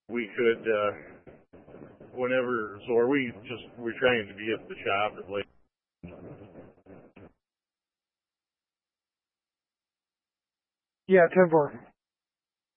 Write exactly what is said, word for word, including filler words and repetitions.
we could, uh, whenever, so are we just, we're trying to be at the shop at late? Yeah, ten four.